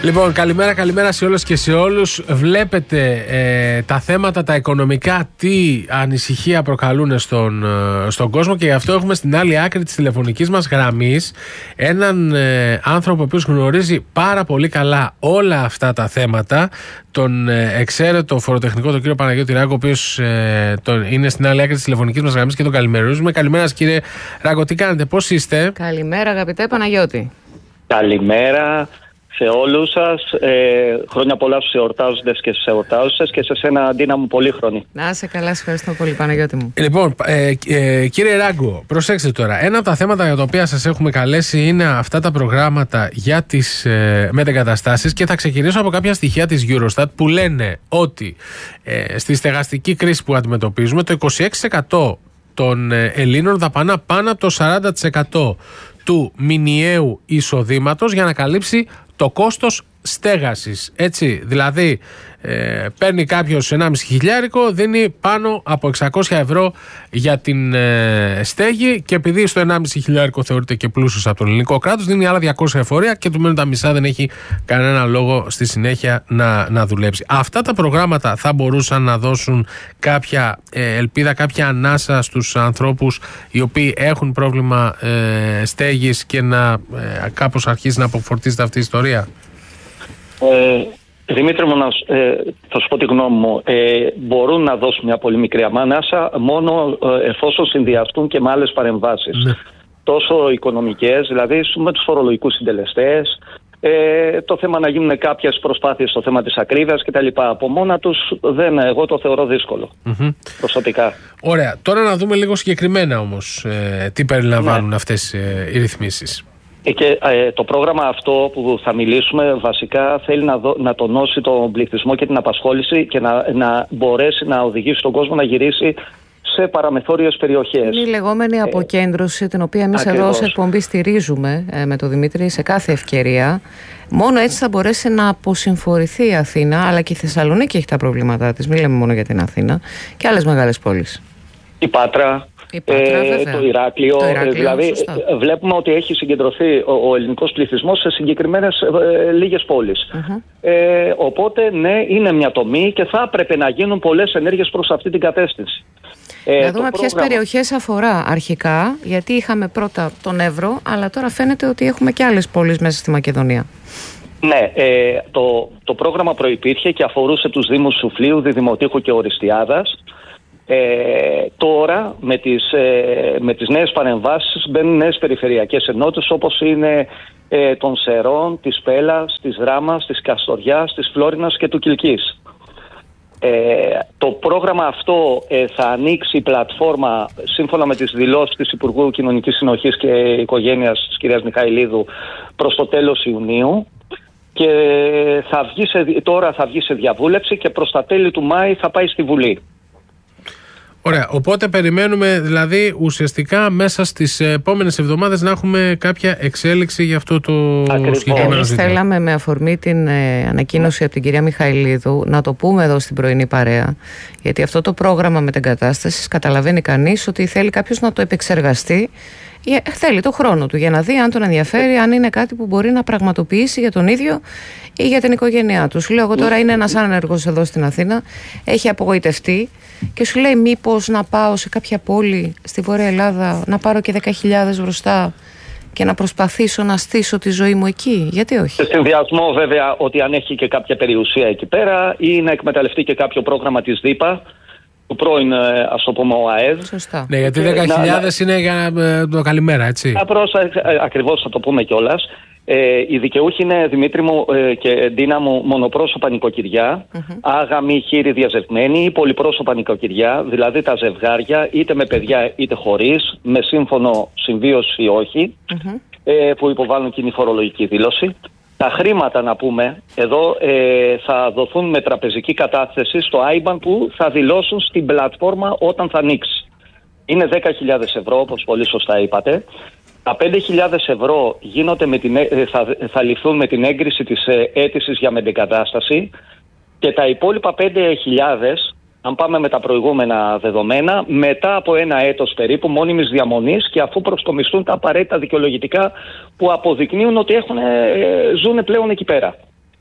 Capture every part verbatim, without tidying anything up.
Λοιπόν, καλημέρα, καλημέρα σε όλες και σε όλους. Βλέπετε ε, τα θέματα τα οικονομικά τι ανησυχία προκαλούν στον, ε, στον κόσμο, και γι' αυτό έχουμε στην άλλη άκρη της τηλεφωνικής μας γραμμής έναν ε, άνθρωπο ο οποίος γνωρίζει πάρα πολύ καλά όλα αυτά τα θέματα, τον ε, εξαίρετο φοροτεχνικό, τον κύριο Παναγιώτη Ράγκο, ο οποίος ε, τον, είναι στην άλλη άκρη της τηλεφωνικής μας γραμμής και τον καλημερίζουμε. Καλημέρα σας, κύριε Ράγκο, τι κάνετε, πώς είστε? Καλημέρα, αγαπητέ Παναγιώτη. Καλημέρα σε όλους σας. Ε, χρόνια πολλά στους εορτάζοντες και στους εορτάζουσες, και σε σένα, Αντίνα μου, πολύχρονη. Να είσαι καλά, σε ευχαριστώ πολύ, Παναγιώτη μου. Λοιπόν, ε, ε, κύριε Ράγκο, προσέξτε τώρα. Ένα από τα θέματα για τα οποία σας έχουμε καλέσει είναι αυτά τα προγράμματα για τις ε, μετεγκαταστάσεις, και θα ξεκινήσω από κάποια στοιχεία της Eurostat που λένε ότι ε, στη στεγαστική κρίση που αντιμετωπίζουμε, το είκοσι έξι τοις εκατό των Ελλήνων δαπανά πάνω από το σαράντα τοις εκατό του μηνιαίου εισοδήματος για να καλύψει το κόστος στέγασης. Έτσι, δηλαδή ε, παίρνει κάποιος ενάμιση χιλιάρικο, δίνει πάνω από εξακόσια ευρώ για την ε, στέγη, και επειδή στο ενάμιση χιλιάρικο θεωρείται και πλούσιος από τον ελληνικό κράτος, δίνει άλλα διακόσια εφορία και του μένουν τα μισά, δεν έχει κανένα λόγο στη συνέχεια να, να δουλέψει. Αυτά τα προγράμματα θα μπορούσαν να δώσουν κάποια ε, ελπίδα, κάποια ανάσα στους ανθρώπους οι οποίοι έχουν πρόβλημα ε, στέγης, και να ε, κάπως αρχίσει να αποφορτίζεται αυτή η ιστορία. Ε, Δημήτρη μου, να, ε, θα σου πω τη γνώμη μου. Ε, μπορούν να δώσουν μια πολύ μικρή ανάσα μόνο ε, εφόσον συνδυαστούν και με άλλες παρεμβάσεις. Ναι. Τόσο οικονομικές, δηλαδή με τους φορολογικούς συντελεστές, ε, το θέμα να γίνουν κάποιες προσπάθειες στο θέμα της ακρίβειας κτλ. Από μόνα τους δεν, εγώ το θεωρώ δύσκολο, mm-hmm. προσωπικά. Ωραία. Τώρα να δούμε λίγο συγκεκριμένα όμως ε, τι περιλαμβάνουν ναι. αυτές ε, οι ρυθμίσεις. Και ε, το πρόγραμμα αυτό που θα μιλήσουμε βασικά θέλει να, δω, να τονώσει τον πληθυσμό και την απασχόληση, και να, να μπορέσει να οδηγήσει τον κόσμο να γυρίσει σε παραμεθόριες περιοχές. Είναι η λεγόμενη αποκέντρωση, την οποία εμείς εδώ ως εκπομπή στηρίζουμε ε, με τον Δημήτρη σε κάθε ευκαιρία. Μόνο έτσι θα μπορέσει να αποσυμφορηθεί η Αθήνα, αλλά και η Θεσσαλονίκη έχει τα προβλήματά της. Μην λέμε μόνο για την Αθήνα, και άλλες μεγάλες πόλεις. Η Πάτρα. Πάτρα, ε, το Ηράκλειο, το Ηράκλειο δηλαδή σωστά. Βλέπουμε ότι έχει συγκεντρωθεί ο, ο ελληνικός πληθυσμός σε συγκεκριμένες ε, λίγες πόλεις. Uh-huh. Ε, οπότε ναι, είναι μια τομή και θα έπρεπε να γίνουν πολλές ενέργειες προς αυτή την κατεύθυνση. Να ε, δούμε ποιες πρόγραμμα... περιοχές αφορά αρχικά, γιατί είχαμε πρώτα τον Εύρο, αλλά τώρα φαίνεται ότι έχουμε και άλλες πόλεις μέσα στη Μακεδονία. Ναι, ε, το, το πρόγραμμα προϋπήρχε και αφορούσε τους Δήμους Σουφλίου, Διδημοτήχου και Οριστιάδας. Ε, τώρα με τις, ε, με τις νέες παρεμβάσεις μπαίνουν νέες περιφερειακές ενότητες, όπως είναι ε, των Σερών, της Πέλας, της Δράμας, της Καστοριάς, της Φλόρινας και του Κιλκής. Ε, το πρόγραμμα αυτό ε, θα ανοίξει πλατφόρμα, σύμφωνα με τις δηλώσεις της Υπουργού Κοινωνικής Συνοχής και Οικογένειας της κυρίας Μιχαηλίδου, προς το τέλος Ιουνίου, και θα βγει σε, τώρα θα βγει σε διαβούλευση και προς τα τέλη του Μάη θα πάει στη Βουλή. Ωραία, οπότε περιμένουμε δηλαδή ουσιαστικά μέσα στις επόμενες εβδομάδες να έχουμε κάποια εξέλιξη για αυτό το Ακριβώς. συγκεκριμένο Εμείς ζήτημα. θέλαμε με αφορμή την ε, ανακοίνωση από την κυρία Μιχαηλίδου να το πούμε εδώ στην πρωινή παρέα, γιατί αυτό το πρόγραμμα μετεγκατάστασης καταλαβαίνει κανείς ότι θέλει κάποιος να το επεξεργαστεί, θέλει το χρόνο του για να δει αν τον ενδιαφέρει, αν είναι κάτι που μπορεί να πραγματοποιήσει για τον ίδιο ή για την οικογένειά του. Σου λέω εγώ τώρα, είναι ένας άνεργος εδώ στην Αθήνα, έχει απογοητευτεί και σου λέει μήπως να πάω σε κάποια πόλη στη Βόρεια Ελλάδα, να πάρω και δέκα χιλιάδες μπροστά και να προσπαθήσω να στήσω τη ζωή μου εκεί. Γιατί όχι? Σε συνδυασμό βέβαια ότι αν έχει και κάποια περιουσία εκεί πέρα, ή να εκμεταλλευτεί και κάποιο πρόγραμμα της ΔΥΠΑ, του πρώην, ας το πούμε, ο ΑΕΔ. Σωστά. Ναι, γιατί δέκα χιλιάδες είναι για το καλημέρα, έτσι. Απλώς, ακριβώς θα το πούμε κιόλας. Ε, οι δικαιούχοι είναι, Δημήτρη μου ε, και Ντίνα μου, μονοπρόσωπα νοικοκυριά, mm-hmm. άγαμοι, χείροι διαζευμένοι, ή πολυπρόσωπα νοικοκυριά, δηλαδή τα ζευγάρια, είτε με παιδιά είτε χωρίς, με σύμφωνο συμβίωση ή όχι, mm-hmm. ε, που υποβάλλουν κοινή φορολογική δήλωση. Τα χρήματα, να πούμε, εδώ ε, θα δοθούν με τραπεζική κατάθεση στο άι μπαν που θα δηλώσουν στην πλατφόρμα όταν θα ανοίξει. Είναι δέκα χιλιάδες ευρώ, όπως πολύ σωστά είπατε. Τα πέντε χιλιάδες ευρώ γίνονται με την, θα, θα ληφθούν με την έγκριση της αίτησης για μετεγκατάσταση, και τα υπόλοιπα πέντε χιλιάδες, αν πάμε με τα προηγούμενα δεδομένα, μετά από ένα έτος περίπου μόνιμης διαμονής, και αφού προσκομιστούν τα απαραίτητα δικαιολογητικά που αποδεικνύουν ότι έχουν, ζουν πλέον εκεί πέρα.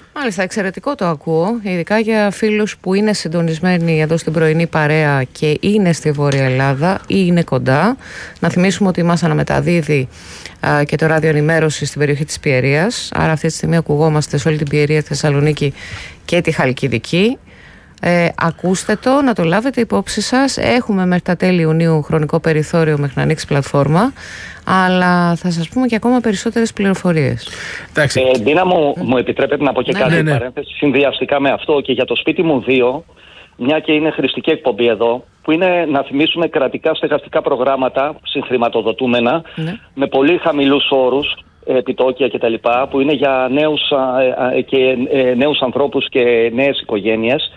Μάλιστα, εξαιρετικό το ακούω, ειδικά για φίλους που είναι συντονισμένοι εδώ στην πρωινή παρέα και είναι στη Βόρεια Ελλάδα ή είναι κοντά. Να θυμίσουμε ότι μας αναμεταδίδει α, και το ράδιο ενημέρωση στην περιοχή της Πιερίας. Άρα αυτή τη στιγμή ακουγόμαστε σε όλη την Πιερία, τη Θεσσαλονίκη και τη Χαλκιδική. Ε, ακούστε το, να το λάβετε υπόψη σας. Έχουμε μέχρι τα τέλη Ιουνίου χρονικό περιθώριο μέχρι να ανοίξει πλατφόρμα, αλλά θα σας πούμε και ακόμα περισσότερες πληροφορίες. Ε, Ντίνα μου, mm. μου επιτρέπετε να πω και ναι, κάτι ναι, ναι. παρένθεση συνδυαστικά με αυτό και για το σπίτι μου δύο, μια και είναι χρηστική εκπομπή εδώ, που είναι να θυμίσουμε κρατικά στεγαστικά προγράμματα συγχρηματοδοτούμενα, ναι. με πολύ χαμηλούς όρους, επιτόκια κτλ., που είναι για νέους, και, νέους ανθρώπους και νέες οικογένειες.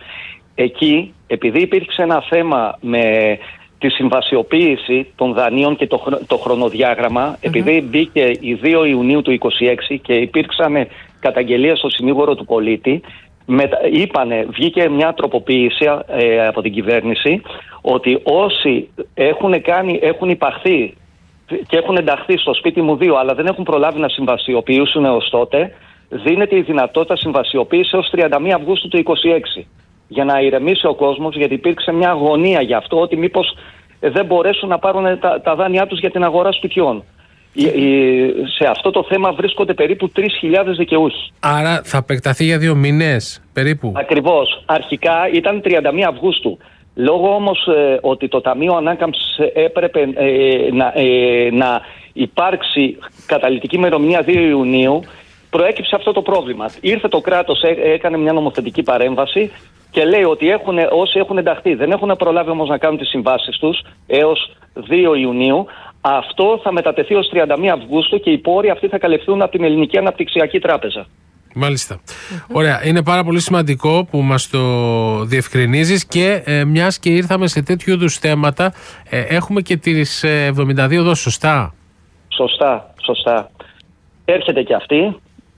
Εκεί, επειδή υπήρξε ένα θέμα με τη συμβασιοποίηση των δανείων και το, το χρονοδιάγραμμα, mm-hmm. επειδή μπήκε η δύο Ιουνίου του είκοσι έξι και υπήρξαν καταγγελίες στο συνήγορο του πολίτη, με, είπανε, βγήκε μια τροποποίηση ε, από την κυβέρνηση ότι όσοι έχουν, κάνει, έχουν υπαχθεί και έχουν ενταχθεί στο σπίτι μου δύο, αλλά δεν έχουν προλάβει να συμβασιοποιήσουν έως τότε, δίνεται η δυνατότητα συμβασιοποίηση έως τριάντα μία Αυγούστου του είκοσι έξι. Για να ηρεμήσει ο κόσμος, γιατί υπήρξε μια αγωνία γι' αυτό, ότι μήπως δεν μπορέσουν να πάρουν τα, τα δάνειά τους για την αγορά σπιτιών. Η, η, σε αυτό το θέμα βρίσκονται περίπου τρεις χιλιάδες δικαιούχοι. Άρα θα επεκταθεί για δύο μήνες περίπου. Ακριβώς. Αρχικά ήταν τριάντα μία Αυγούστου. Λόγω όμως ε, ότι το Ταμείο Ανάκαμψης έπρεπε ε, να, ε, να υπάρξει καταλυτική ημερομηνία δύο Ιουνίου, προέκυψε αυτό το πρόβλημα. Ήρθε το κράτος, έ, έκανε μια νομοθετική παρέμβαση και λέει ότι έχουν, όσοι έχουν ενταχθεί δεν έχουν προλάβει όμως να κάνουν τις συμβάσεις τους έως δύο Ιουνίου, αυτό θα μετατεθεί ως τριάντα μία Αυγούστου και οι πόροι αυτοί θα καλυφθούν από την Ελληνική Αναπτυξιακή Τράπεζα. Μάλιστα. Mm-hmm. Ωραία. Είναι πάρα πολύ σημαντικό που μας το διευκρινίζεις και ε, μιας και ήρθαμε σε τέτοιου είδους θέματα, ε, έχουμε και τις ε, εβδομήντα δύο δόσεις, σωστά? Σωστά, σωστά. Έρχεται και αυτή.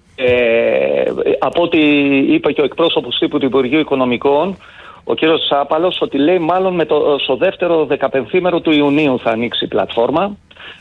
Ε, από ό,τι είπε και ο εκπρόσωπος τύπου του Υπουργείου Οικονομικών, ο κύριος Τσάπαλος, ότι λέει μάλλον με το, στο δεύτερο δεκαπενθήμερο του Ιουνίου θα ανοίξει η πλατφόρμα.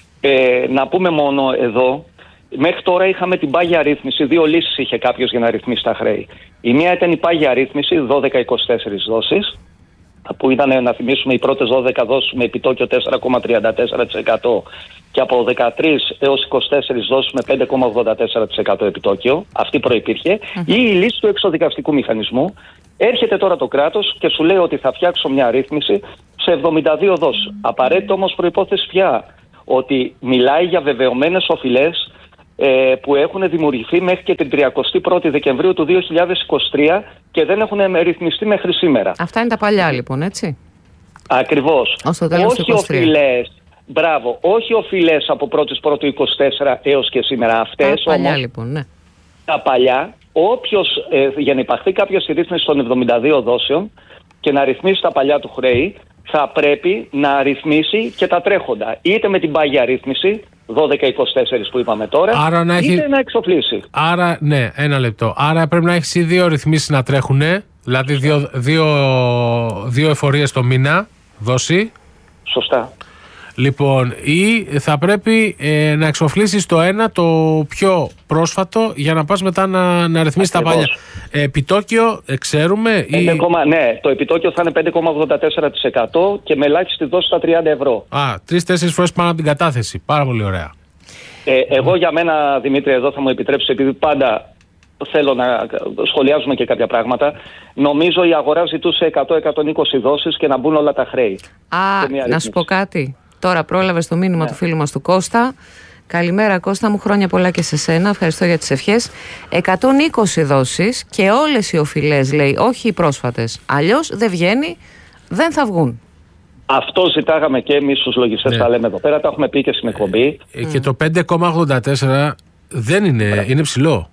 Ε, να πούμε μόνο εδώ, μέχρι τώρα είχαμε την πάγια ρύθμιση, δύο λύσεις είχε κάποιος για να ρυθμίσει τα χρέη. Η μία ήταν η πάγια ρύθμιση, δώδεκα είκοσι τέσσερα δόσεις, που ήταν, να θυμίσουμε, οι πρώτες δώδεκα δόσεις με επιτόκιο τέσσερα κόμμα τριάντα τέσσερα τοις εκατό και από δεκατρείς έως είκοσι τέσσερα δόσεις με πέντε κόμμα ογδόντα τέσσερα τοις εκατό επιτόκιο. Αυτή προϋπήρχε. Mm-hmm. Ή η λύση του εξοδικαστικού μηχανισμού. Έρχεται τώρα το κράτος και σου λέει ότι θα φτιάξω μια ρύθμιση σε εβδομήντα δύο δόσεις. Απαραίτητο όμως προϋπόθεση πια, ότι μιλάει για βεβαιωμένες οφειλές ε, που έχουν δημιουργηθεί μέχρι και την τριάντα πρώτη Δεκεμβρίου του δύο χιλιάδες είκοσι τρία και δεν έχουν ρυθμιστεί μέχρι σήμερα. Αυτά είναι τα παλιά λοιπόν, έτσι. Ακριβώς. Όχι οφειλές, μπράβο, όχι οφειλές από πρώτη Πρώτου είκοσι τέσσερα έως και σήμερα. Αυτές τα παλιά όμως, λοιπόν, ναι. Τα παλιά, όποιος, ε, για να υπαχθεί κάποια στη ρύθμιση των εβδομήντα δύο δόσεων και να ρυθμίσει τα παλιά του χρέη, θα πρέπει να ρυθμίσει και τα τρέχοντα. Είτε με την πάγια ρύθμιση, δώδεκα είκοσι τέσσερα που είπαμε τώρα, άρα να έχει... είτε να εξοφλήσει. Άρα, ναι, ένα λεπτό. Άρα πρέπει να έχεις ή δύο ρυθμίσεις να τρέχουν, δηλαδή δύο, δύο, δύο εφορίες το μήνα, δόση. Σωστά. Λοιπόν, ή θα πρέπει ε, να εξοφλήσεις το ένα, το πιο πρόσφατο, για να πας μετά να, να ρυθμίσεις τα παλιά. Ε, επιτόκιο, ε, ξέρουμε. Ή... πέντε, ναι, το επιτόκιο θα είναι πέντε κόμμα ογδόντα τέσσερα τοις εκατό και με ελάχιστη δόση στα τριάντα ευρώ. Α, τρεις-τέσσερις φορές πάνω από την κατάθεση. Πάρα πολύ ωραία. Ε, εγώ για μένα, Δημήτρη, εδώ θα μου επιτρέψει, επειδή πάντα θέλω να σχολιάζουμε και κάποια πράγματα, νομίζω η αγορά ζητούσε εκατό με εκατόν είκοσι δόσεις και να μπουν όλα τα χρέη. Α, να σου πω κάτι. Τώρα πρόλαβες το μήνυμα, ναι, του φίλου μας του Κώστα. Καλημέρα Κώστα μου, χρόνια πολλά και σε σένα. Ευχαριστώ για τις ευχές. εκατόν είκοσι δόσεις και όλες οι οφειλές, λέει, όχι οι πρόσφατες. Αλλιώς δεν βγαίνει, δεν θα βγουν. Αυτό ζητάγαμε και εμείς στους λογιστές, ναι, τα λέμε εδώ πέρα, τα έχουμε πει και στην εκπομπή. Ε, και το πέντε κόμμα ογδόντα τέσσερα δεν είναι, είναι ψηλό.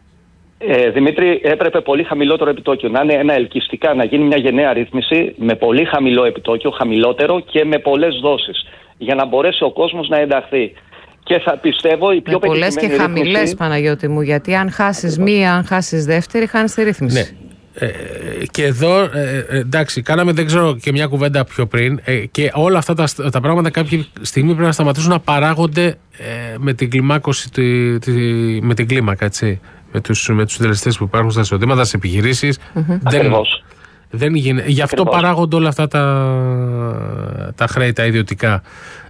Ε, Δημήτρη, έπρεπε πολύ χαμηλότερο επιτόκιο. Να είναι ένα ελκυστικά, να γίνει μια γενναία ρύθμιση με πολύ χαμηλό επιτόκιο, χαμηλότερο και με πολλές δόσεις, για να μπορέσει ο κόσμος να ενταχθεί. Και θα πιστεύω η πιο πετυχημένη ρύθμιση. Πολλές και χαμηλές, Παναγιώτη μου, γιατί αν χάσεις μία, αν χάσεις δεύτερη, χάνεις τη ρύθμιση. Ναι. Ε, και εδώ, ε, εντάξει, κάναμε δεν ξέρω και μια κουβέντα πιο πριν, ε, και όλα αυτά τα, τα πράγματα κάποια στιγμή πρέπει να σταματήσουν να παράγονται ε, με την κλιμάκωση, τη, τη, με την κλίμακα, έτσι. με τους, με τους συντελεστές που υπάρχουν στα εισοδήματα, στις επιχειρήσεις. Mm-hmm. Δεν, δεν γίνει. Γι' αυτό Ακριβώς. παράγονται όλα αυτά τα, τα χρέη, τα ιδιωτικά.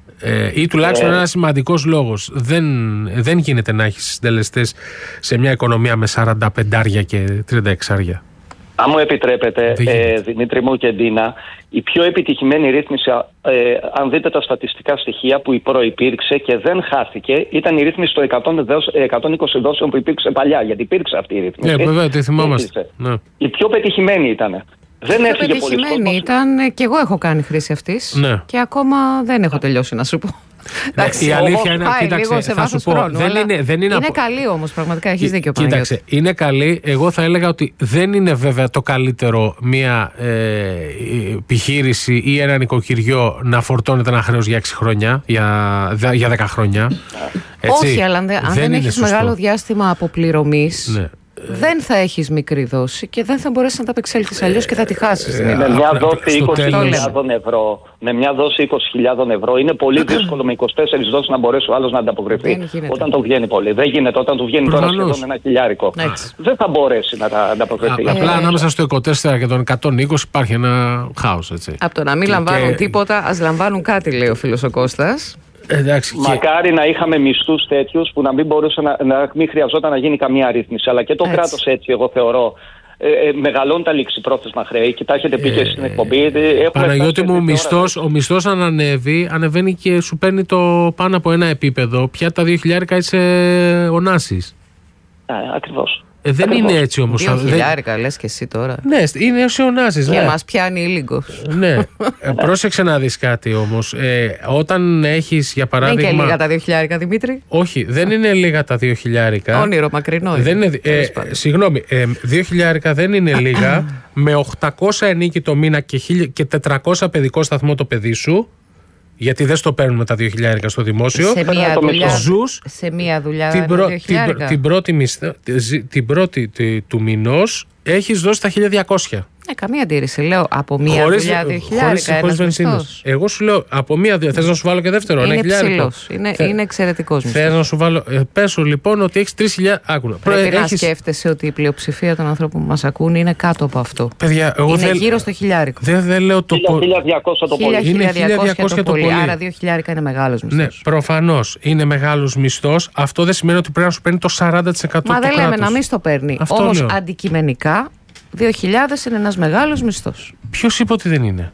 Ε, ή τουλάχιστον ε, ένα σημαντικός λόγος. Δεν, δεν γίνεται να έχεις συντελεστές σε μια οικονομία με σαράντα πέντε και τριάντα έξι. Αν μου επιτρέπετε, ε, Δημήτρη μου και Ντίνα, η πιο επιτυχημένη ρύθμιση, ε, αν δείτε τα στατιστικά στοιχεία που προϋπήρξε και δεν χάθηκε, ήταν η ρύθμιση των εκατόν είκοσι δόσεων που υπήρξε παλιά, γιατί υπήρξε αυτή η ρύθμιση. Ναι, βέβαια, τη θυμόμαστε. Ναι. Η πιο πετυχημένη ήταν. Δεν έφυγε πολύ κόσμος. Πετυχημένη ήταν, και εγώ έχω κάνει χρήση αυτής, ναι. Και ακόμα δεν έχω τελειώσει να σου πω. Εντάξει, η αλήθεια είναι, κοίταξε, θα σου πω, χρόνου, δεν είναι, δεν είναι, είναι απο... καλή όμως, πραγματικά έχεις δίκιο. Κοίταξε, Παναγιώτη. Είναι καλή. Εγώ θα έλεγα ότι δεν είναι βέβαια το καλύτερο μια ε, επιχείρηση ή ένα νοικοκυριό να φορτώνεται ένα χρέος για έξι χρόνια, για, για δέκα χρόνια. Έτσι. Όχι, αλλά αν δεν, δεν, δεν έχεις μεγάλο διάστημα αποπληρωμής, ναι. Δεν θα έχεις μικρή δόση και δεν θα μπορέσεις να τα απεξέλθεις αλλιώς και θα τη χάσεις. Με μια δόση είκοσι χιλιάδες ευρώ, με μια δόση είκοσι χιλιάδες ευρώ είναι πολύ δύσκολο με είκοσι τέσσερις δόσεις να μπορέσει ο άλλος να ανταποκριθεί. Όταν το βγαίνει πολύ. Δεν γίνεται όταν του βγαίνει Προφανώς. Τώρα σχεδόν ένα χιλιάρικο. Έτσι. Δεν θα μπορέσει να τα ανταποκριθεί. Α, απλά ανάμεσα στο είκοσι τέσσερα και τον εκατόν είκοσι υπάρχει ένα χάος. Έτσι. Από το να μην και λαμβάνουν και... τίποτα, ας λαμβάνουν κάτι, λέει ο φίλος ο Κώστας. Εντάξει, μακάρι και... να είχαμε μισθούς τέτοιους που να μην μπορούσε να, να μην χρειαζόταν να γίνει καμία ρύθμιση. Αλλά και το κράτος έτσι, εγώ θεωρώ, ε, ε, μεγαλώνει τα λήξιπρόθεσμα χρέη. Και τα έχετε πει και στην εκπομπή. Παναγιώτη μου, ο μισθός, ο μισθός αν ανέβει, ανεβαίνει και σου παίρνει το πάνω από ένα επίπεδο. Πια τα δύο χιλιάρικα είσαι ονάσεις. Ε, ακριβώς. Ε, δεν Ακριβώς. Είναι έτσι όμως. Δύο χιλιάρικα λες και εσύ τώρα. Ναι, είναι ως αιωνάζεις. Και ναι. μας πιάνει ήλιγκος. Ναι. ε, πρόσεξε να δεις κάτι όμως. Ε, όταν έχεις για παράδειγμα... Δεν είναι και λίγα τα δύο χιλιάρικα, Δημήτρη. Όχι, δεν είναι λίγα τα δύο χιλιάρικα. Όνειρο μακρινό. Δεν είναι, ε, ε, συγγνώμη, ε, δύο χιλιάρικα δεν είναι λίγα. Με οκτακόσια ενίκη το μήνα και, και τετρακόσια παιδικό σταθμό το παιδί σου. Γιατί δεν στο παίρνουμε τα δύο χιλιάρικα στο δημόσιο. Σε μία δουλειά, ζους, σε μία δουλειά την, προ, την, την πρώτη, μισθα, την πρώτη τη, του μηνός έχεις δώσει τα χίλια διακόσια. Ε, καμία αντίρρηση. Λέω από μία χωρίς, δουλειά δύο χιλιάρικα ένας μισθός. Εγώ σου λέω από μία δουλειά. Θες να σου βάλω και δεύτερο. Είναι ψηλός. Είναι, Θε, είναι εξαιρετικός μισθός. Θες να σου βάλω. Ε, πες σου λοιπόν ότι έχεις τρεις χιλιάδες. Άκουνα. Πρέπει έχεις... να σκέφτεσαι ότι η πλειοψηφία των ανθρώπων που μας ακούν είναι κάτω από αυτό. Παιδιά, εγώ είναι δεν... γύρω στο χιλιάρικο. Δεν δε λέω το πολύ. χίλια διακόσια το πολύ. Είναι χίλια διακόσια το πολύ. Άρα δύο χιλιάρικα είναι μεγάλος μισθός. Ναι, προφανώς είναι μεγάλος μισθός. Αυτό δεν σημαίνει ότι πρέπει να σου παίρνει το σαράντα τοις εκατό. Μα δεν λέμε να μην στο παίρνει. Όμως αντικειμενικά δύο χιλιάδες είναι ένας μεγάλος μισθός. Ποιος είπε ότι δεν είναι?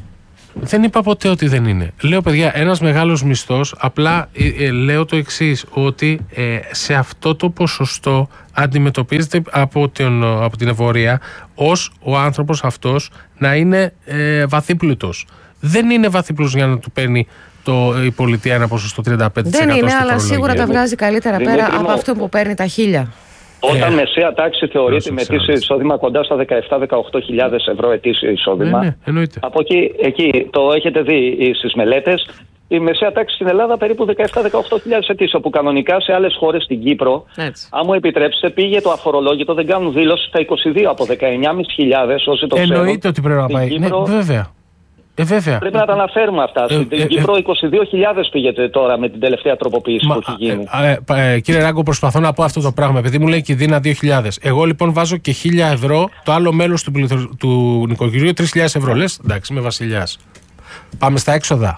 Δεν είπα ποτέ ότι δεν είναι. Λέω, παιδιά, ένας μεγάλος μισθός, απλά ε, ε, λέω το εξής, ότι ε, σε αυτό το ποσοστό αντιμετωπίζεται από την, από την εφορία ως ο άνθρωπος αυτός να είναι ε, βαθύπλουτος. Δεν είναι βαθύπλουτος για να του παίρνει το, η πολιτεία ένα ποσοστό τριάντα πέντε τοις εκατό. Δεν είναι, αλλά σίγουρα τα βγάζει καλύτερα Δημήτρη πέρα από αυτό που παίρνει τα χίλια. Όταν ε, μεσαία τάξη θεωρείται με ετήσιο εισόδημα κοντά στα δεκαεπτά με δεκαοκτώ χιλιάδες ευρώ ετήσιο εισόδημα. Ναι, ναι, εννοείται. Από εκεί, εκεί το έχετε δει στις μελέτες. Η μεσαία τάξη στην Ελλάδα περίπου δεκαεπτά με δεκαοκτώ χιλιάδες ετήσιο, που κανονικά σε άλλες χώρες στην Κύπρο, έτσι, αν μου επιτρέψετε, πήγε το αφορολόγητο, δεν κάνουν δήλωση στα είκοσι δύο από δεκαεννιά χιλιάδες πεντακόσια όσοι το ξέρουν. Εννοείται ότι πρέπει να πάει. Κύπρο, ναι, βέβαια. Ε, βέβαια. Πρέπει να τα αναφέρουμε αυτά. Ε, Στην ε, Κύπρο είκοσι δύο χιλιάδες πήγεται τώρα με την τελευταία τροποποίηση μα, που έχει γίνει. Ε, ε, ε, κύριε Ράγκο, προσπαθώ να πω αυτό το πράγμα, επειδή μου λέει και η Δίνα δύο χιλιάδες. Εγώ λοιπόν βάζω και χίλια ευρώ, το άλλο μέλος του, του, του νοικοκυριού τρεις χιλιάδες ευρώ. Λες, εντάξει, είμαι βασιλιάς. Πάμε στα έξοδα.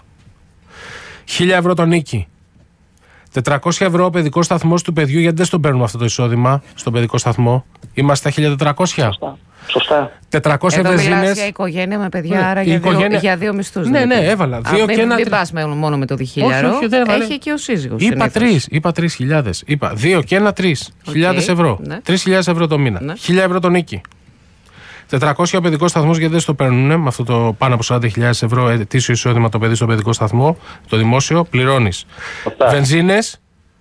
χίλια ευρώ το νίκη. τετρακόσια ευρώ ο παιδικός σταθμός του παιδιού, γιατί δεν στον παίρνουμε αυτό το εισόδημα στον παιδικό σταθμό. Είμαστε στα χίλια τετρακόσια. Σωστά. Σωστά. τετρακόσια εδώ βενζίνες. Μιλάς για οικογένεια με παιδιά, ναι, άρα για, οικογένεια... δύο, για δύο μισθούς. Ναι, ναι, έβαλα. Δύο Α, και μην, ένα... μην πας μόνο με το διχίλιαρο. Όχι, όχι, έχει και ο σύζυγος. Είπα τρεις, είπα τρεις χιλιάδες. Είπα δύο και ένα τρεις okay. χιλιάδες ευρώ. Ναι. Τρεις χιλιάδες ευρώ το μήνα. Ναι. Χίλια ευρώ το νίκη. τετρακόσια ο παιδικός σταθμός, γιατί δεν στο παίρνουν με αυτό το πάνω από σαράντα χιλιάδες ευρώ ετήσιο εισόδημα το παιδί στο παιδικό σταθμό, το δημόσιο, πληρώνεις. Βενζίνες.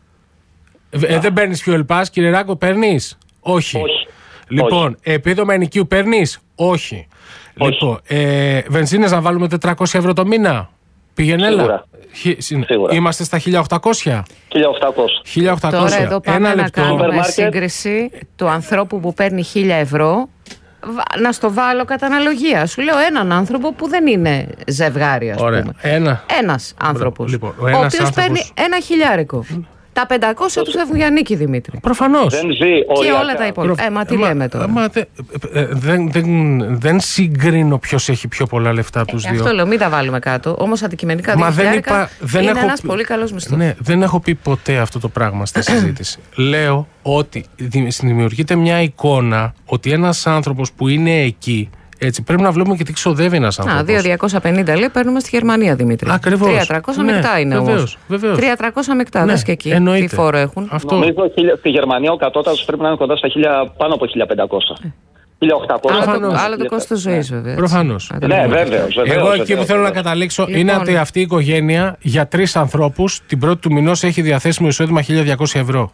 Ε, δεν παίρνεις πιο ελπάς, κύριε Ράγκο, παίρνεις? Όχι. Όχι. Λοιπόν, όχι. επίδομα ενοικίου παίρνεις? Όχι. Όχι. Λοιπόν, ε, βενζίνες να βάλουμε τετρακόσια ευρώ το μήνα? Πηγαινέλα. Σίγουρα. Είμαστε στα χίλια οκτακόσια. χίλια οκτακόσια. Τώρα εδώ πάμε ένα να κάνουμε σύγκριση του ανθρώπου που παίρνει χίλια ευρώ. Να στο βάλω κατά αναλογία. Σου λέω έναν άνθρωπο που δεν είναι ζευγάρι, ας Ωραία. πούμε. Ένα. Ένας άνθρωπος, λοιπόν, ο, ο οποίος άνθρωπος... παίρνει ένα χιλιάρικο. Τα πεντακόσια του φεύγουν για νίκη, Δημήτρη. Προφανώς. Δεν ζει Και οριακά. όλα τα υπόλοιπα. Προ... Ε, μα τι μα, λέμε τώρα. Μα, δε, ε, δεν, δεν, δεν συγκρίνω ποιος έχει πιο πολλά λεφτά από τους ε, δύο. Αυτό λέω, μην τα βάλουμε κάτω. Όμως αντικειμενικά Μα δεν, δεν είπα, δεν είναι έχω, ένας πολύ καλός μισθός. Ναι, δεν έχω πει ποτέ αυτό το πράγμα στη συζήτηση. Λέω ότι δημιουργείται μια εικόνα ότι ένας άνθρωπος που είναι εκεί, έτσι, πρέπει να βλέπουμε και τι ξοδεύει ένας άνθρωπος. Α, δύο χιλιάδες διακόσια πενήντα λέει παίρνουμε στη Γερμανία, Δημήτρη. Ακριβώς. τρία χιλιάδες τριακόσια Ναι, μεικτά είναι βεβαίως, όμως. βεβαίως. τρία χιλιάδες τριακόσια μεικτά, Ναι, δες και εκεί εννοείται. τι φόρο έχουν. Αυτό. Νομίζω στη Γερμανία ο κατώτατος πρέπει να είναι κοντά στα χίλια, πάνω από χίλια πεντακόσια. χίλια οκτακόσια. Άλλο το, Προφανώς. άλλο το κόστος ζωής, βέβαια. Προφανώς. Ναι, βέβαιος. Εγώ εκεί που θέλω να καταλήξω Λοιπόν. είναι ότι αυτή η οικογένεια για τρεις ανθρώπους την πρώτη του μηνός έχει διαθέσιμο εισόδημα χίλια διακόσια ευρώ.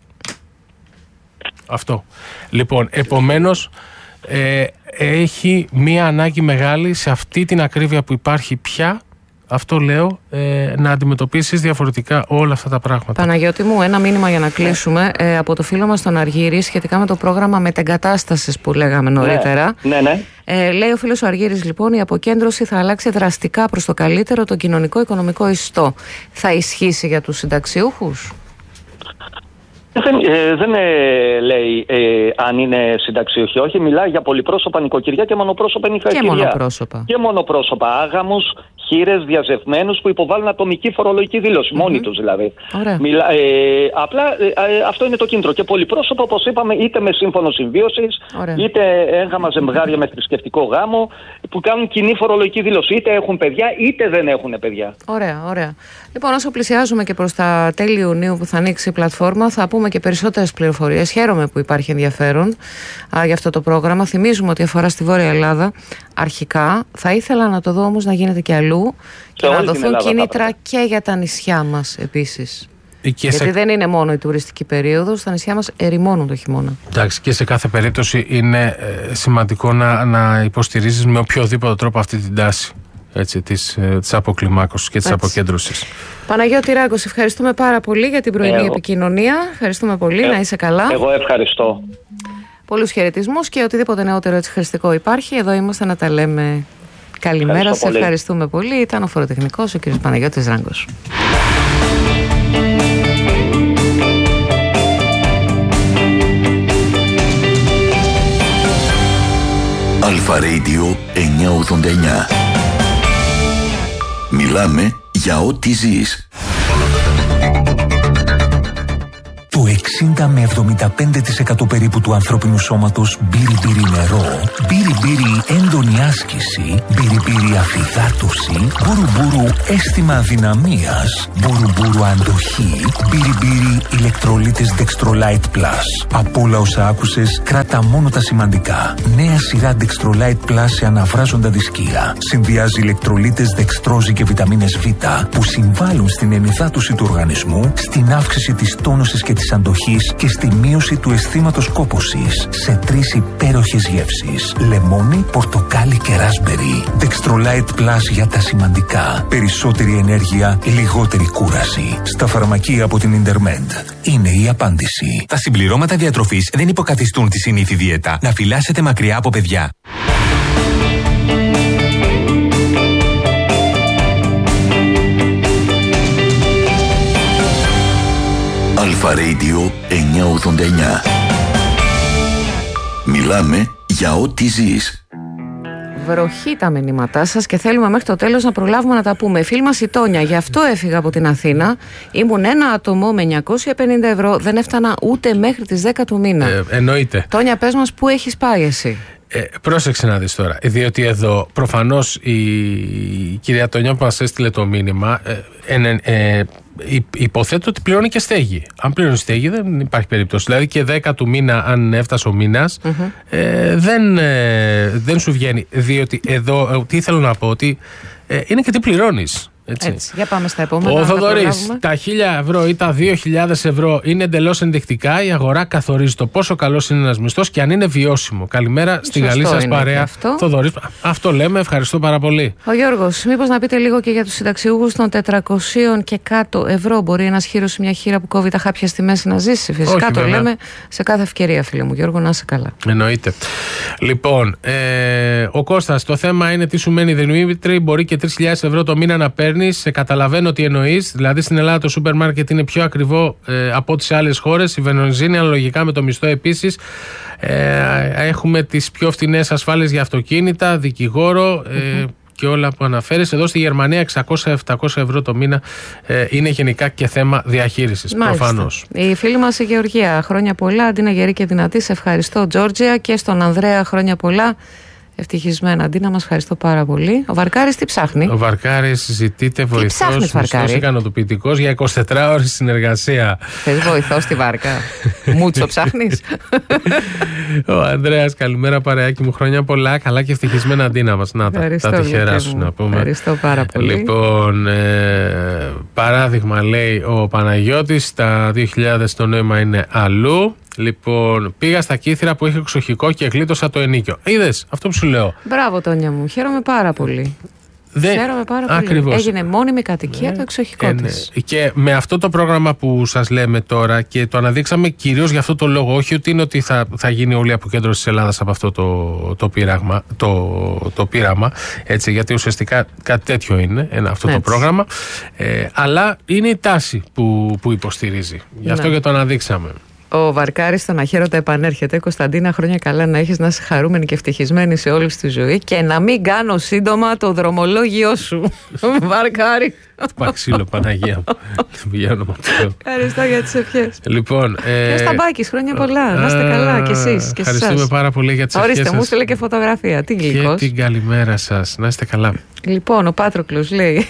Αυτό. Λοιπόν, επομένως ε, έχει μία ανάγκη μεγάλη σε αυτή την ακρίβεια που υπάρχει πια, αυτό λέω, ε, να αντιμετωπίσεις διαφορετικά όλα αυτά τα πράγματα. Παναγιώτη μου, ένα μήνυμα για να κλείσουμε ε, από το φίλο μας τον Αργύρη σχετικά με το πρόγραμμα μετεγκατάστασης που λέγαμε νωρίτερα. Ναι, ναι. Ε, λέει ο φίλος ο Αργύρης, λοιπόν, η αποκέντρωση θα αλλάξει δραστικά προς το καλύτερο τον κοινωνικό-οικονομικό ιστό. Θα ισχύσει για τους συνταξιούχους? Δεν, ε, δεν ε, λέει ε, αν είναι συνταξιούχοι, όχι. Μιλάει για πολυπρόσωπα νοικοκυριά και μονοπρόσωπα νοικοκυριά. Και μονοπρόσωπα. Και μονοπρόσωπα. Άγαμους, χήρες, διαζευμένους που υποβάλλουν ατομική φορολογική δήλωση. Mm-hmm. Μόνοι τους δηλαδή. Μιλά, ε, απλά ε, ε, αυτό είναι το κίνητρο. Και πολυπρόσωπα, όπως είπαμε, είτε με σύμφωνο συμβίωσης, είτε έγγαμα ζευγάρια με θρησκευτικό γάμο, που κάνουν κοινή φορολογική δήλωση. Είτε έχουν παιδιά, είτε δεν έχουν παιδιά. Ωραία, ωραία. Λοιπόν, όσο πλησιάζουμε και προς τα τέλη Ιουνίου που θα ανοίξει η πλατφόρμα, θα πούμε και περισσότερες πληροφορίες. Χαίρομαι που υπάρχει ενδιαφέρον α, για αυτό το πρόγραμμα. Θυμίζουμε ότι αφορά στη Βόρεια Ελλάδα αρχικά. Θα ήθελα να το δω όμως να γίνεται και αλλού και σε να δοθούν Ελλάδα, κίνητρα και για τα νησιά μας επίσης. Και Γιατί σε... δεν είναι μόνο η τουριστική περίοδος, τα νησιά μας ερημώνουν το χειμώνα. Εντάξει, και σε κάθε περίπτωση είναι ε, σημαντικό να, να υποστηρίζεις με οποιοδήποτε τρόπο αυτή την τάση, έτσι, της, ε, της αποκλιμάκωσης και της έτσι. αποκέντρωσης. Παναγιώτη Ράγκο, σε ευχαριστούμε πάρα πολύ για την πρωινή Εγώ. επικοινωνία. Ευχαριστούμε πολύ, Ε, να είσαι καλά. Εγώ ευχαριστώ. Πολλούς χαιρετισμούς και οτιδήποτε νεότερο έτσι χρηστικό υπάρχει. Εδώ είμαστε να τα λέμε. Καλημέρα, Ευχαριστώ σε πολύ. ευχαριστούμε πολύ. Ήταν ο φοροτεχνικός, ο κ. Παναγιώτης Ράγκος. Αλφα Radio εννιακόσια ογδόντα εννιά. Μιλάμε για ό,τι ζεις. Το εξήντα με εβδομήντα πέντε τοις εκατό περίπου του ανθρώπινου σώματος μπύρι-μπύρι νερό, μπύρι-μπύρι έντονη άσκηση, μπύρι-μπύρι αφυδάτωση, μπουρου-μπουρου αίσθημα αδυναμίας, μπουρου-μπουρου αντοχή, μπύρι-μπύρι ηλεκτρολίτες Dextrolite Plus. Από όλα όσα άκουσες, κράτα μόνο τα σημαντικά. Νέα σειρά Dextrolite Plus σε αναβράζοντα δισκία. Συνδυάζει ηλεκτρολίτες δεξτρόζη και βιταμίνες Β που συμβάλλουν στην ενυδάτωση του οργανισμού, στην αύξηση της τόνωσης και της αντοχής και στη μείωση του αισθήματος κόπωσης σε τρεις υπέροχες γεύσεις: λεμόνι, πορτοκάλι και ράσμπερι. Dextrolite Plus για τα σημαντικά. Περισσότερη ενέργεια, λιγότερη κούραση. Στα φαρμακεία από την Intermed. Είναι η απάντηση. Τα συμπληρώματα διατροφής δεν υποκαθιστούν τη συνήθη δίαιτα. Να φυλάσσετε μακριά από παιδιά. Αλφα Radio εννιακόσια ογδόντα εννιά. Μιλάμε για ό,τι ζεις. Βροχή τα μηνύματά σας και θέλουμε μέχρι το τέλος να προλάβουμε να τα πούμε. Φίλη μας η Τόνια, γι' αυτό έφυγα από την Αθήνα. Ήμουν ένα άτομο με εννιακόσια πενήντα ευρώ, δεν έφτανα ούτε μέχρι τις δέκα του μήνα. Ε, εννοείται. Τόνια, πες μας πού έχεις πάει εσύ. Ε, πρόσεξε να δεις τώρα, διότι εδώ προφανώς η, η κυρία Τόνια που μας έστειλε το μήνυμα ε, ε, ε, υποθέτω ότι πληρώνει και στέγη. Αν πληρώνει στέγη δεν υπάρχει περίπτωση. Δηλαδή και δέκα του μήνα, αν έφτασε ο μήνας, mm-hmm. ε, δεν, ε, δεν σου βγαίνει. Διότι εδώ, ε, τι θέλω να πω, ότι ε, είναι και τι πληρώνεις. Έτσι. Έτσι, για πάμε στα επόμενα. Ο Θοδωρής, τα χίλια ευρώ ή τα δύο χιλιάδες ευρώ είναι εντελώς ενδεικτικά. Η αγορά καθορίζει το πόσο καλός είναι ένας μισθός και αν είναι βιώσιμο. Καλημέρα στη Γαλλία σας παρέα. Θοδωρής, αυτό λέμε, ευχαριστώ πάρα πολύ. Ο Γιώργος, μήπως να πείτε λίγο και για τους συνταξιούχους των τετρακόσια και κάτω ευρώ. Μπορεί ένας χείρος ή μια χείρα που κόβει τα χάπια στη μέση να ζήσει. Φυσικά. Όχι, το βέβαια. Λέμε σε κάθε ευκαιρία, φίλε μου. Γιώργο, να είσαι καλά. Εννοείται. Λοιπόν, ε, ο Κώστας, το θέμα είναι τι σου μένει, Δημήτρη. Μπορεί και τρεις χιλιάδες ευρώ το μήνα να παίρνει. παίρνεις, καταλαβαίνω τι εννοείς. Δηλαδή στην Ελλάδα το σούπερ μάρκετ είναι πιο ακριβό ε, από τις άλλες χώρες. Η βενζίνη αναλογικά με το μισθό επίσης. Ε, έχουμε τις πιο φτηνές ασφάλειες για αυτοκίνητα, δικηγόρο. Ε, και όλα που αναφέρεις. Εδώ στη Γερμανία εξακόσια με επτακόσια ευρώ το μήνα ε, είναι γενικά και θέμα διαχείρισης. Προφανώς. Η φίλη μας η Γεωργία, χρόνια πολλά. Αντίνα γερή και δυνατή. Σε ευχαριστώ, Τζόρτζια. Και στον Ανδρέα, χρόνια πολλά. Ευτυχισμένα. Αντίνα, μας ευχαριστώ πάρα πολύ. Ο Βαρκάρης τι ψάχνει? Ο Βαρκάρης ζητείται βοηθός, μισθός ικανοποιητικός για εικοσιτετράωρη συνεργασία. Θες βοηθό στη Βάρκα? Μούτσο ψάχνεις? Ο Ανδρέας, καλημέρα παρεάκι μου, χρόνια πολλά. Καλά και ευτυχισμένα, Αντίνα μας. Να τα, τα τυχερά σου να πούμε. Ευχαριστώ πάρα πολύ. Λοιπόν, ε, παράδειγμα λέει ο Παναγιώτης, τα δύο χιλιάδες το νόημα είναι αλλού. Λοιπόν, πήγα στα Κύθυρα που είχε εξοχικό και γλίτωσα το ενίκιο. Είδες αυτό που σου λέω? Μπράβο, Τόνια μου. Χαίρομαι πάρα πολύ. Δεν... Χαίρομαι πάρα πολύ. Ακριβώς. Έγινε μόνιμη κατοικία ε, το εξοχικό ε, της. Ναι. Και με αυτό το πρόγραμμα που σας λέμε τώρα και το αναδείξαμε κυρίως για αυτό το λόγο, όχι ότι είναι ότι θα, θα γίνει όλη η αποκέντρωση της Ελλάδας από αυτό το, το, πείραγμα, το, το πείραμα, έτσι, γιατί ουσιαστικά κάτι τέτοιο είναι ένα, αυτό έτσι. Το πρόγραμμα, ε, αλλά είναι η τάση που, που υποστηρίζει. Γι' αυτό ναι. Και το αναδείξαμε. Ο Βαρκάρης στον Αχέρωτα επανέρχεται. Κωνσταντίνα, χρόνια καλά να έχεις, να είσαι χαρούμενη και ευτυχισμένη σε όλη τη ζωή και να μην κάνω σύντομα το δρομολόγιο σου. Βαρκάρη. Παξίλο, Παναγία μου. Ευχαριστώ για τις ευχές. Λοιπόν. Και στα Μπάκης, χρόνια πολλά. Να είστε καλά κι εσείς. Ευχαριστούμε πάρα πολύ για τις ευχές. Ορίστε, μου στείλε και φωτογραφία. Τι γλυκός. Και την καλημέρα σας. Να είστε καλά. Λοιπόν, ο Πάτροκλος λέει.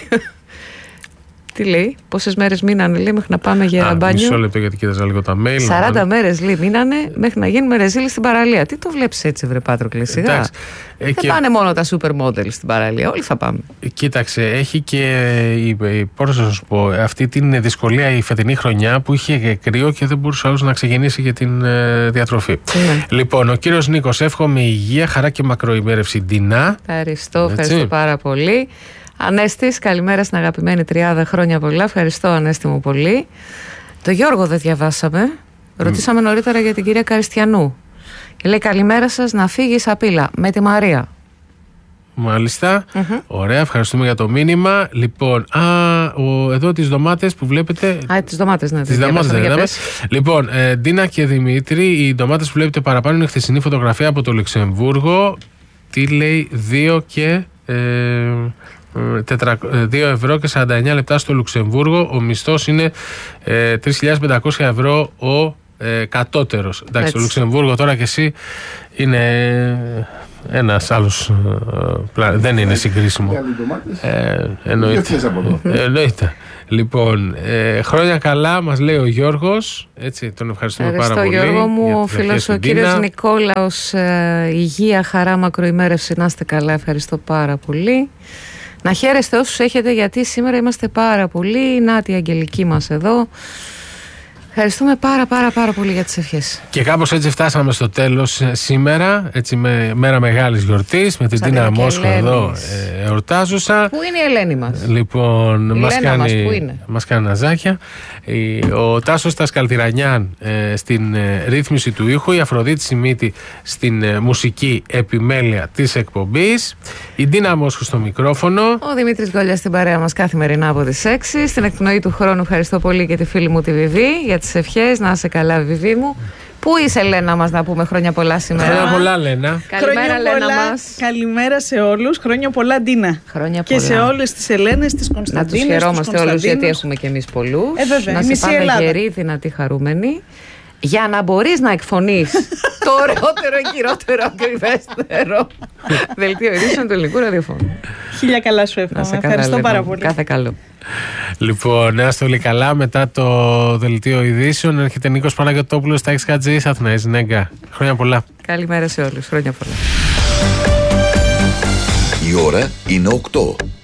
Τι λέει, πόσες μέρες μείνανε λέει μέχρι να πάμε για ένα μπάνιο? Μισό λεπτό γιατί κοίταζα λίγο τα mail. σαράντα μέρες λέει μείνανε μέχρι να γίνουμε ρεζίλοι στην παραλία. Τι το βλέπεις έτσι, βρε Πάτροκλε, σιγά? Ε, Δεν και... πάνε μόνο τα supermodel στην παραλία, όλοι θα πάμε. Κοίταξε, έχει και πώς θα σου πω, αυτή την δυσκολία η φετινή χρονιά που είχε κρύο και δεν μπορούσε άλλος να ξεκινήσει για την ε, διατροφή. Ναι. Λοιπόν, ο κύριος Νίκος, εύχομαι υγεία, χαρά και μακροημέρευση. Ντινά. Ευχαριστώ, ευχαριστώ πάρα πολύ. Ανέστης, καλημέρα στην αγαπημένη τριάδα, χρόνια πολλά. Ευχαριστώ, Ανέστη μου, πολύ. Το Γιώργο δεν διαβάσαμε. Ρωτήσαμε mm. νωρίτερα για την κυρία Καριστιανού. Λέει καλημέρα σας, να φύγει σαπίλα με τη Μαρία. Μάλιστα. Mm-hmm. Ωραία, ευχαριστούμε για το μήνυμα. Λοιπόν, α, ο, εδώ τις ντομάτες που βλέπετε. Α, τις ντομάτες, ναι. Τις ντομάτες, δεν Λοιπόν, ε, Ντίνα και Δημήτρη, οι ντομάτες που βλέπετε παραπάνω είναι χθεσινή φωτογραφία από το Λουξεμβούργο. Τι λέει, δύο και. Ε, δύο ευρώ και σαράντα εννιά λεπτά στο Λουξεμβούργο. Ο μισθός είναι ε, τρεις χιλιάδες πεντακόσια ευρώ ο ε, κατώτερος. Εντάξει, το Λουξεμβούργο τώρα και εσύ είναι ένας άλλος ε, δεν είναι συγκρίσιμο. Ε, εννοείται. εννοείται. Λοιπόν, ε, χρόνια καλά μας λέει ο Γιώργος. Έτσι, τον ευχαριστούμε Ευχαριστώ, πάρα πολύ. Γιώργο μου, ο φίλος ο κύριος Νικόλαος, ε, υγεία, χαρά, μακροημέρευση, να είστε καλά. Ευχαριστώ πάρα πολύ. Να χαίρεστε όσους έχετε, γιατί σήμερα είμαστε πάρα πολύ. Νάτι η Αγγελική μας εδώ. Ευχαριστούμε πάρα πάρα πάρα πολύ για τις ευχές. Και κάπως έτσι φτάσαμε στο τέλος σήμερα, έτσι με μέρα μεγάλης γιορτής, με την Τίνα Μόσχο εδώ ε, εορτάζουσα. Πού είναι η Ελένη μας? Λοιπόν, η μας Ελένα κάνει, μας, πού είναι? μας κάνει ναζάκια. Ο Τάσος Τασκαλτηρανιάν ε, στην ε, ρύθμιση του ήχου, η Αφροδίτη Σιμίτη στην ε, μουσική επιμέλεια της εκπομπής, η Τίνα Μόσχο στο μικρόφωνο. Ο Δημήτρης Γκόλιας στην παρέα μας καθημερινά από τις έξι. Στην εκπνοή του χρόνου ευχαριστώ πολύ και τη φίλη μου τη Βιβί για τις ευχές. Να είσαι καλά, Βιβί μου. Πού είσαι, Λένα μας, να πούμε χρόνια πολλά σήμερα? Χρόνια πολλά, Λένα. Καλημέρα, Λένα μας. Καλημέρα σε όλους. Χρόνια πολλά, Ντίνα. Χρόνια και πολλά. Και σε όλες τις Ελένες, τις Κωνσταντίνες. Να τους χαιρόμαστε όλους, γιατί έχουμε και εμείς πολλούς. Ε, βέβαια. Να σε πάμε γεροί, δυνατοί, χαρούμενοι. Για να μπορείς να εκφωνείς το ωραιότερο, χειρότερο, ακριβέστερο δελτίο ειδήσεων του ελληνικού ραδιοφώνου. Χίλια καλά σου εύχομαι. Ευχαριστώ πάρα πολύ. Κάθε καλό. Λοιπόν, να είστε όλοι καλά. Μετά το δελτίο ειδήσεων έρχεται Νίκος Παναγιωτόπουλος, Τάκης Χατζής, Αθηναής Νέγκα. Χρόνια πολλά. Καλημέρα σε όλους. Χρόνια πολλά. Η ώρα είναι οκτώ.